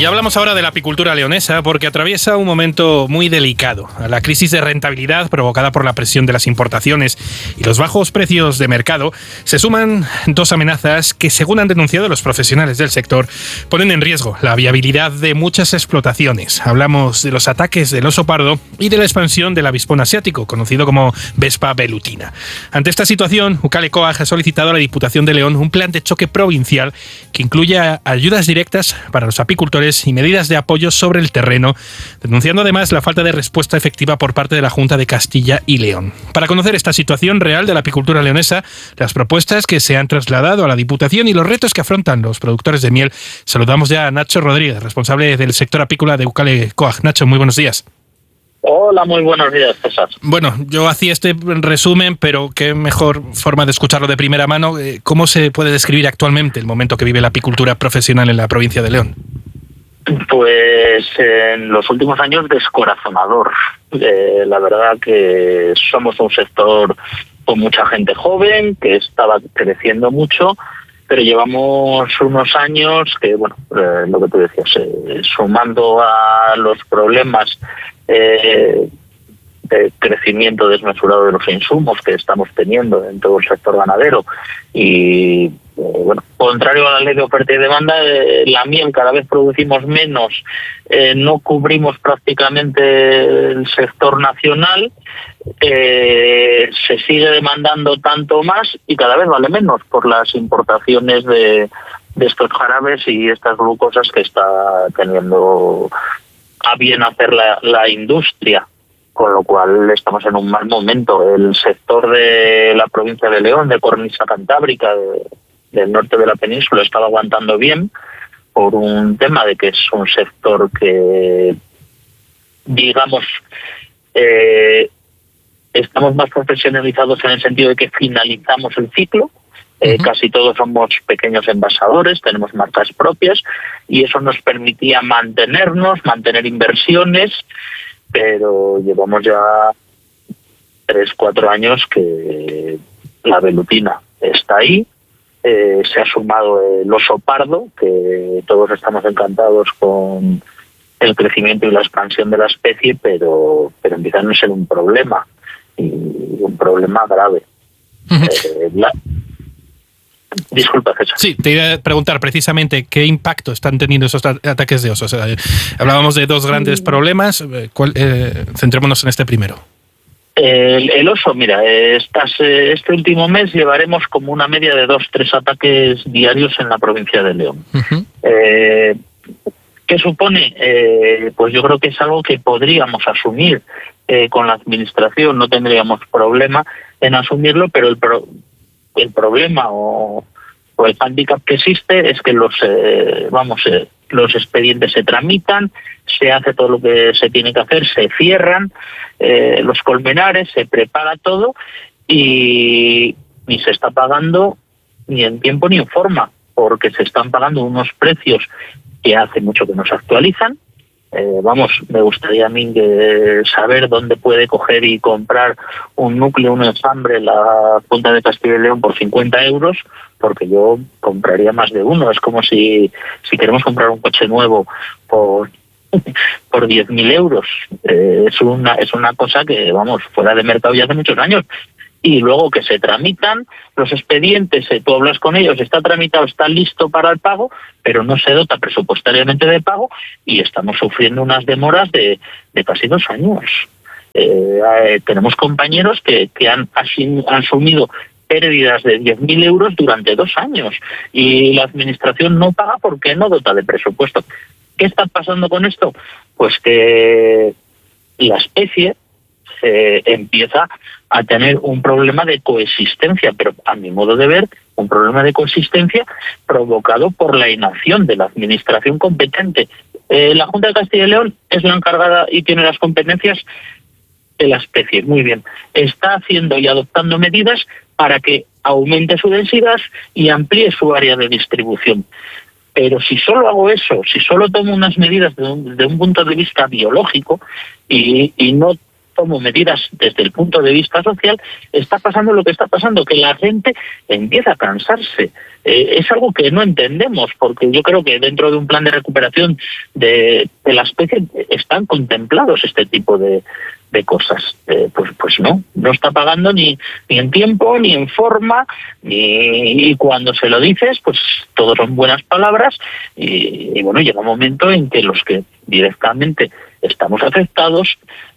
Y hablamos ahora de la apicultura leonesa porque atraviesa un momento muy delicado. A la crisis de rentabilidad provocada por la presión de las importaciones y los bajos precios de mercado se suman dos amenazas que, según han denunciado los profesionales del sector, ponen en riesgo la viabilidad de muchas explotaciones. Hablamos de los ataques del oso pardo y de la expansión del avispón asiático, conocido como Vespa velutina. Ante esta situación, Ucale Coag ha solicitado a la Diputación de León un plan de choque provincial que incluya ayudas directas para los apicultores y medidas de apoyo sobre el terreno, denunciando además la falta de respuesta efectiva por parte de la Junta de Castilla y León. Para conocer esta situación real de la apicultura leonesa, las propuestas que se han trasladado a la Diputación y los retos que afrontan los productores de miel, saludamos ya a Nacho Rodríguez, responsable del sector apícola de Ucale Coag. Nacho, muy buenos días. Hola, muy buenos días, César. Bueno, yo hacía este resumen, pero qué mejor forma de escucharlo de primera mano. ¿Cómo se puede describir actualmente el momento que vive la apicultura profesional en la provincia de León? Pues en los últimos años descorazonador. La verdad que somos un sector con mucha gente joven, que estaba creciendo mucho, pero llevamos unos años que, bueno, lo que tú decías, sumando a los problemas de crecimiento desmesurado de los insumos que estamos teniendo en todo el sector ganadero y bueno, contrario a la ley de oferta y demanda, la miel cada vez producimos menos, no cubrimos prácticamente el sector nacional, se sigue demandando tanto más y cada vez vale menos por las importaciones de estos jarabes y estas glucosas que está teniendo a bien hacer la industria, con lo cual estamos en un mal momento. El sector de la provincia de León, de cornisa cantábrica, del norte de la península, estaba aguantando bien por un tema de que es un sector que, digamos, estamos más profesionalizados en el sentido de que finalizamos el ciclo. Casi todos somos pequeños envasadores, tenemos marcas propias y eso nos permitía mantener inversiones, pero llevamos ya 3-4 años que la velutina está ahí. Se ha sumado el oso pardo, que todos estamos encantados con el crecimiento y la expansión de la especie, pero empieza a no ser un problema, y un problema grave. Disculpa, César. Sí, te iba a preguntar precisamente qué impacto están teniendo esos ataques de osos. Hablábamos de dos grandes problemas. Centrémonos en este primero. El oso, mira, este último mes llevaremos como una media de 2-3 ataques diarios en la provincia de León. Uh-huh. ¿Qué supone? Pues yo creo que es algo que podríamos asumir con la administración, no tendríamos problema en asumirlo, pero el problema o el hándicap que existe es que los expedientes se tramitan, se hace todo lo que se tiene que hacer, se cierran los colmenares, se prepara todo y ni se está pagando ni en tiempo ni en forma, porque se están pagando unos precios que hace mucho que no se actualizan. Me gustaría a mí saber dónde puede coger y comprar un núcleo, un enjambre la Junta de Castilla y León por 50 euros, porque yo compraría más de uno. Es como si queremos comprar un coche nuevo por 10.000 euros. Es una cosa que, fuera de mercado ya hace muchos años. Y luego que se tramitan los expedientes, tú hablas con ellos, está tramitado, está listo para el pago, pero no se dota presupuestariamente de pago y estamos sufriendo unas demoras de casi 2 años. Tenemos compañeros que han asumido pérdidas de 10.000 euros durante 2 años y la administración no paga porque no dota de presupuesto. ¿Qué está pasando con esto? Pues que la especie empieza a tener un problema de coexistencia, pero a mi modo de ver, un problema de coexistencia provocado por la inacción de la administración competente. La Junta de Castilla y León es la encargada y tiene las competencias de la especie, muy bien. Está haciendo y adoptando medidas para que aumente su densidad y amplíe su área de distribución. Pero si solo hago eso, si solo tomo unas medidas desde un punto de vista biológico y no tomo medidas desde el punto de vista social, está pasando lo que está pasando, que la gente empieza a cansarse. Es algo que no entendemos, porque yo creo que dentro de un plan de recuperación de la especie están contemplados este tipo de cosas. Pues no está pagando ni en tiempo, ni en forma, y cuando se lo dices, pues todo son buenas palabras, y bueno, llega un momento en que los que directamente estamos afectados,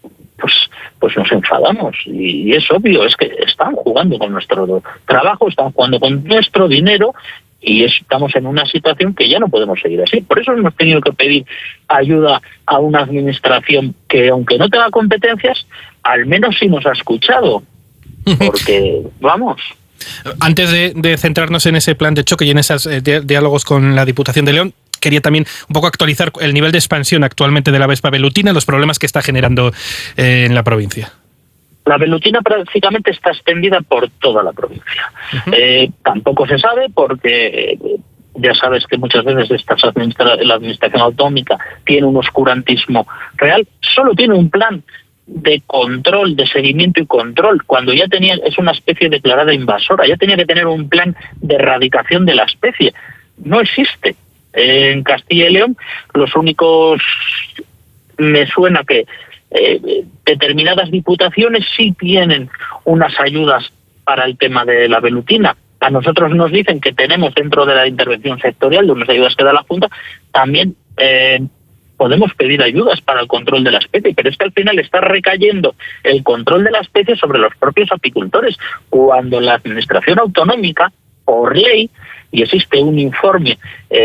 pues nos enfadamos, y es obvio, es que están jugando con nuestro trabajo, están jugando con nuestro dinero, y estamos en una situación que ya no podemos seguir así. Por eso hemos tenido que pedir ayuda a una administración que, aunque no tenga competencias, al menos sí nos ha escuchado, porque vamos. Antes de centrarnos en ese plan de choque y en esos diálogos con la Diputación de León, quería también un poco actualizar el nivel de expansión actualmente de la vespa velutina, los problemas que está generando en la provincia. La velutina prácticamente está extendida por toda la provincia. Uh-huh. Tampoco se sabe porque ya sabes que muchas veces la administración autonómica tiene un oscurantismo real. Solo tiene un plan de control, de seguimiento y control, cuando ya es una especie declarada invasora. Ya tenía que tener un plan de erradicación de la especie. No existe. En Castilla y León, los únicos, me suena que determinadas diputaciones sí tienen unas ayudas para el tema de la velutina. A nosotros nos dicen que tenemos dentro de la intervención sectorial, de unas ayudas que da la Junta, también podemos pedir ayudas para el control de la especie, pero es que al final está recayendo el control de la especie sobre los propios apicultores, cuando la administración autonómica, por ley, y existe un informe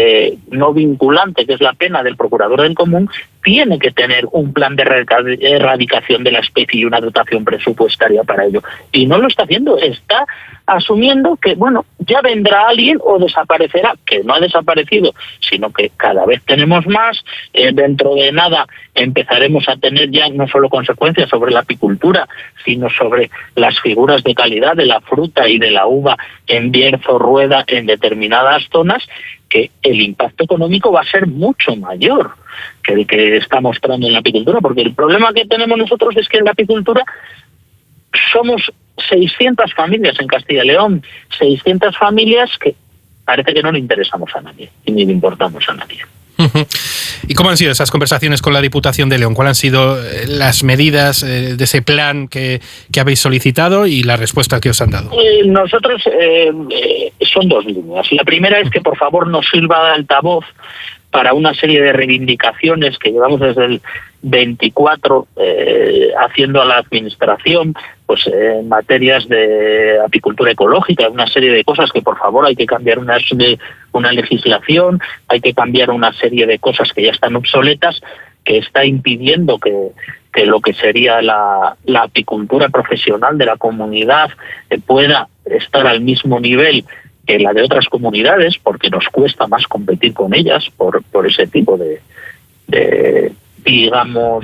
no vinculante, que es la pena del procurador del común, tiene que tener un plan de erradicación de la especie y una dotación presupuestaria para ello. Y no lo está haciendo, está asumiendo que, bueno, ya vendrá alguien o desaparecerá, que no ha desaparecido, sino que cada vez tenemos más. Dentro de nada empezaremos a tener ya no solo consecuencias sobre la apicultura, sino sobre las figuras de calidad de la fruta y de la uva en Bierzo, Rueda, en determinadas zonas, que el impacto económico va a ser mucho mayor que el que está mostrando en la apicultura, porque el problema que tenemos nosotros es que en la apicultura somos 600 familias en Castilla y León, 600 familias que parece que no le interesamos a nadie y ni le importamos a nadie. ¿Y cómo han sido esas conversaciones con la Diputación de León? ¿Cuáles han sido las medidas de ese plan que habéis solicitado y la respuesta que os han dado? Nosotros son dos líneas. La primera es que por favor nos sirva de altavoz para una serie de reivindicaciones que llevamos desde el 24 haciendo a la administración, pues en materias de apicultura ecológica, una serie de cosas que por favor hay que cambiar una legislación, hay que cambiar una serie de cosas que ya están obsoletas, que está impidiendo que lo que sería la apicultura profesional de la comunidad pueda estar al mismo nivel que la de otras comunidades, porque nos cuesta más competir con ellas por ese tipo de digamos,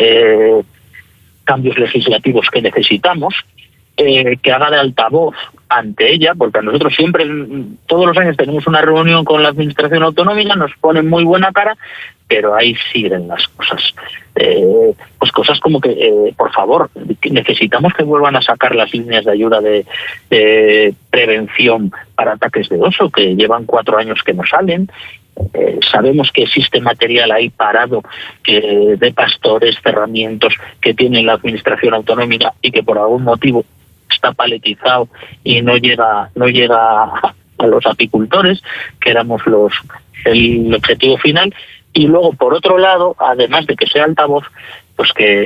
cambios legislativos que necesitamos, que haga de altavoz ante ella, porque a nosotros siempre, todos los años tenemos una reunión con la administración autonómica, nos ponen muy buena cara, pero ahí siguen las cosas. Pues cosas como que, por favor, necesitamos que vuelvan a sacar las líneas de ayuda de prevención para ataques de oso, que llevan 4 años que no salen. Sabemos que existe material ahí parado de pastores, cerramientos que tiene la administración autonómica y que por algún motivo está paletizado y no llega a los apicultores, que éramos el objetivo final. Y luego, por otro lado, además de que sea altavoz, pues que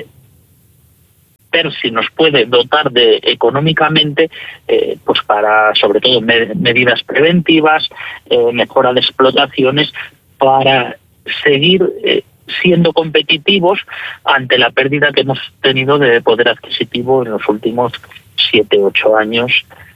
ver si nos puede dotar de económicamente, pues para, sobre todo, medidas preventivas, mejora de explotaciones, para seguir siendo competitivos ante la pérdida que hemos tenido de poder adquisitivo en los últimos 7-8 años,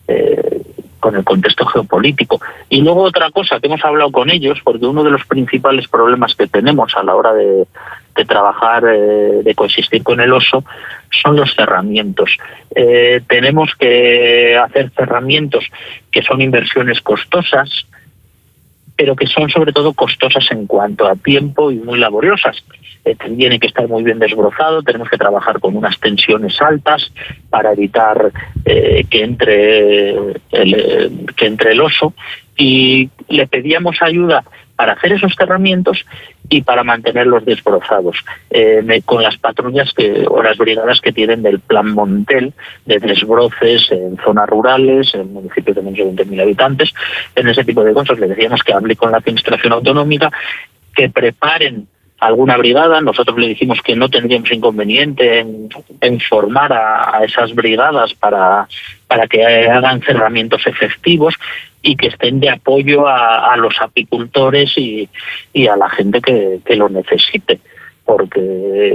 con el contexto geopolítico. Y luego otra cosa que hemos hablado con ellos, porque uno de los principales problemas que tenemos a la hora de trabajar, de coexistir con el oso, son los cerramientos. Tenemos que hacer cerramientos que son inversiones costosas, pero que son sobre todo costosas en cuanto a tiempo y muy laboriosas. Tiene que estar muy bien desbrozado, tenemos que trabajar con unas tensiones altas para evitar que entre el oso, y le pedíamos ayuda para hacer esos cerramientos y para mantenerlos desbrozados, con las patrullas o las brigadas que tienen del Plan Montel de desbroces en zonas rurales, en municipios de menos de 20.000 habitantes, en ese tipo de cosas. Le decíamos que hable con la administración autonómica, que preparen alguna brigada. Nosotros le dijimos que no tendríamos inconveniente en formar a esas brigadas para que hagan cerramientos efectivos y que estén de apoyo a los apicultores y a la gente que lo necesite, porque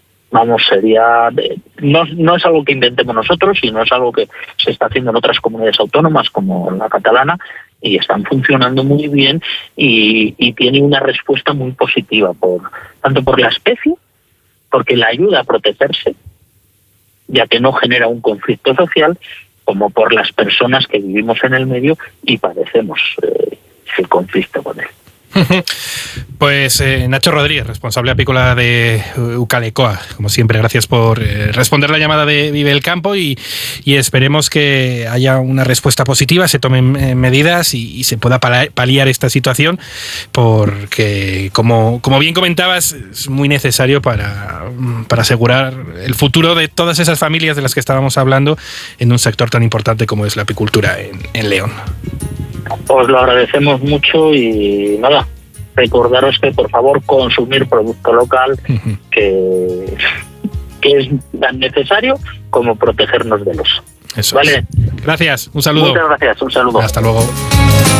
no es algo que inventemos nosotros, sino es algo que se está haciendo en otras comunidades autónomas como la catalana, y están funcionando muy bien y tiene una respuesta muy positiva, tanto por la especie, porque la ayuda a protegerse, ya que no genera un conflicto social, como por las personas que vivimos en el medio y padecemos el conflicto con él. Pues Nacho Rodríguez, responsable apícola de Ucalecoa, como siempre, gracias por responder la llamada de Vive el Campo, y esperemos que haya una respuesta positiva, se tomen medidas y se pueda paliar esta situación, porque como bien comentabas, es muy necesario para asegurar el futuro de todas esas familias de las que estábamos hablando en un sector tan importante como es la apicultura en León. Os lo agradecemos mucho y nada, recordaros que por favor consumir producto local, que es tan necesario como protegernos del oso. Eso ¿vale? Es. Gracias, un saludo. Muchas gracias, un saludo. Hasta luego.